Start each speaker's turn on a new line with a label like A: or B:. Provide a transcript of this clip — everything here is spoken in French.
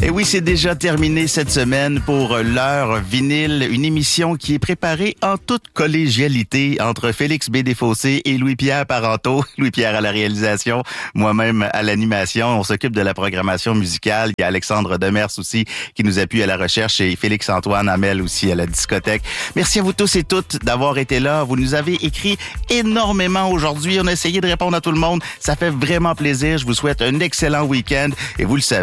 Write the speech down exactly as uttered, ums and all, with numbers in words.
A: Et oui, c'est déjà terminé cette semaine pour l'heure vinyle, une émission qui est préparée en toute collégialité entre Félix B. Desfossés et Louis-Pierre Parenteau. Louis-Pierre à la réalisation, moi-même à l'animation. On s'occupe de la programmation musicale. Il y a Alexandre Demers aussi qui nous appuie à la recherche et Félix-Antoine Hamel aussi à la discothèque. Merci à vous tous et toutes d'avoir été là. Vous nous avez écrit énormément aujourd'hui. On a essayé de répondre à tout le monde. Ça fait vraiment plaisir. Je vous souhaite un excellent week-end et vous le savez.